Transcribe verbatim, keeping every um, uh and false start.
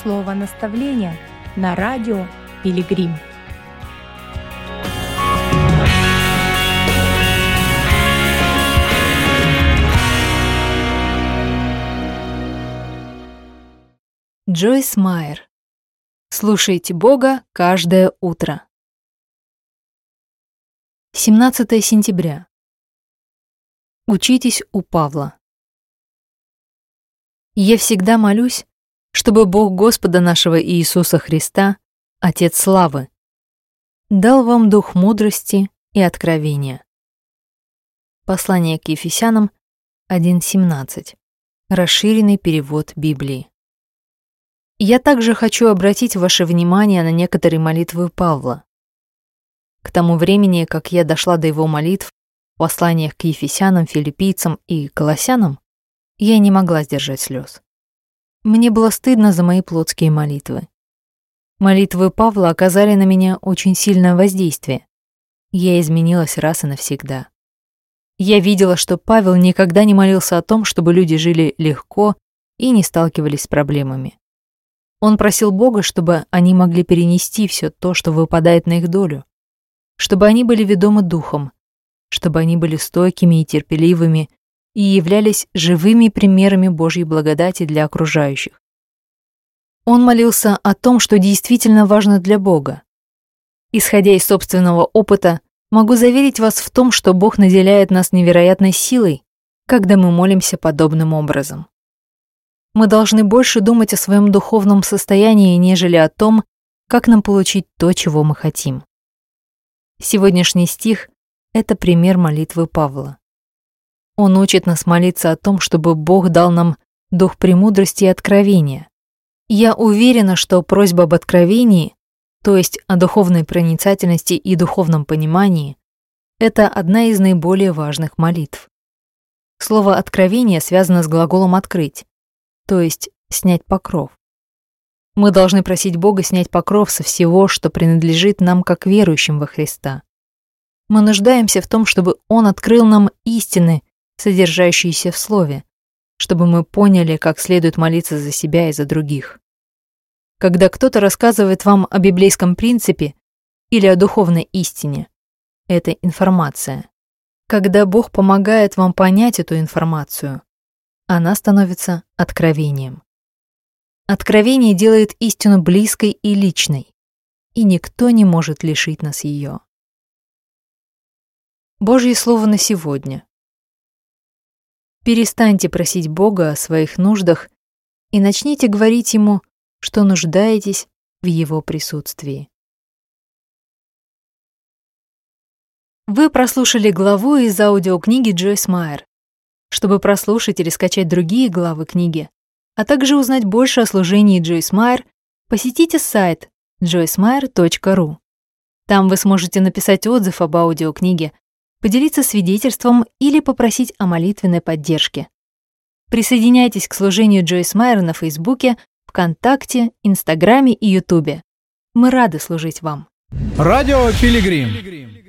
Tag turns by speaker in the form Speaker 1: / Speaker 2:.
Speaker 1: Слово наставления на радио Пилигрим.
Speaker 2: Джойс Майер. Слушайте Бога каждое утро. семнадцатое сентября. Учитесь у Павла. Я всегда молюсь, чтобы Бог Господа нашего Иисуса Христа, Отец славы, дал вам дух мудрости и откровения. Послание к Ефесянам один семнадцать. Расширенный перевод Библии. Я также хочу обратить ваше внимание на некоторые молитвы Павла. К тому времени, как я дошла до его молитв в посланиях к Ефесянам, Филиппийцам и Колоссянам, я не могла сдержать слез. Мне было стыдно за мои плотские молитвы. Молитвы Павла оказали на меня очень сильное воздействие. Я изменилась раз и навсегда. Я видела, что Павел никогда не молился о том, чтобы люди жили легко и не сталкивались с проблемами. Он просил Бога, чтобы они могли перенести все то, что выпадает на их долю, чтобы они были ведомы духом, чтобы они были стойкими и терпеливыми и являлись живыми примерами Божьей благодати для окружающих. Он молился о том, что действительно важно для Бога. Исходя из собственного опыта, могу заверить вас в том, что Бог наделяет нас невероятной силой, когда мы молимся подобным образом. Мы должны больше думать о своем духовном состоянии, нежели о том, как нам получить то, чего мы хотим. Сегодняшний стих — это пример молитвы Павла. Он учит нас молиться о том, чтобы Бог дал нам дух премудрости и откровения. Я уверена, что просьба об откровении, то есть о духовной проницательности и духовном понимании, это одна из наиболее важных молитв. Слово «откровение» связано с глаголом «открыть», то есть снять покров. Мы должны просить Бога снять покров со всего, что принадлежит нам как верующим во Христа. Мы нуждаемся в том, чтобы Он открыл нам истины, содержащиеся в Слове, чтобы мы поняли, как следует молиться за себя и за других. Когда кто-то рассказывает вам о библейском принципе или о духовной истине, это информация. Когда Бог помогает вам понять эту информацию, она становится откровением. Откровение делает истину близкой и личной, и никто не может лишить нас ее. Божье слово на сегодня. Перестаньте просить Бога о своих нуждах и начните говорить Ему, что нуждаетесь в Его присутствии. Вы прослушали главу из аудиокниги Джойс Майер. Чтобы прослушать или скачать другие главы книги, а также узнать больше о служении Джойс Майер, посетите сайт джойс майер точка ру. Там вы сможете написать отзыв об аудиокниге, поделиться свидетельством или попросить о молитвенной поддержке. Присоединяйтесь к служению Джойс Майер на Фейсбуке, ВКонтакте, Инстаграме и Ютубе. Мы рады служить вам.
Speaker 3: Радио Пилигрим.